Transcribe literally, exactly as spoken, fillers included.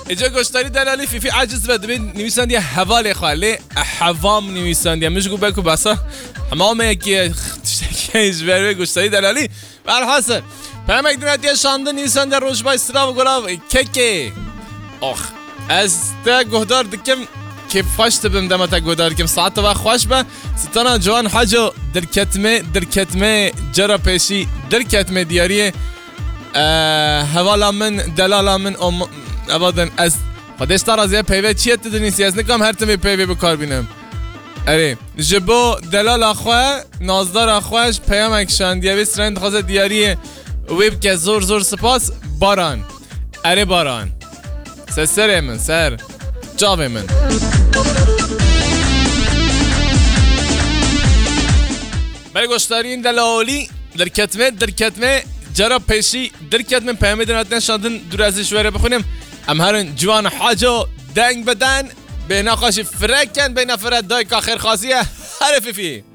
اینجا گشتاری دلالی فیفی عجز بده بین نویسندی حواله خاله حوام نویسندی مشگو بکو بسا همامه که تشتکیش بره گشتاری دلالی برحاصل پیامک دونتی شانده نویسنده روشبای سراو گلاو ککی آخ از تا گهدار دکم که فاشت بم دمتا گهدار کم ساعت و خوش به ستانا جوان حاجو در کتمه در کتمه جرا پیشی در کتمه دیاریه حوالا من دلالا من ام ابادن از خودش ترازیه پیوه چیه تدونی سیاس نکام هر تمی پیوه بکار بینم اره جبو دلالا خواه نازدار خوش پیامک شاندیه بیست رند خواه دیاریه ویب که زور زور سپاس باران اره باران سر سر من سر جاوه من بله گشتارین دلالی در کتمه در کتمه جرا پیشی در کتمه پیامه دناتن شاندن دور ازش وره بخونم ام هرن جوان حاجو دنگ بدن به ناخوش فرکن به نفرت دای که خیر خاصیه هر فیفی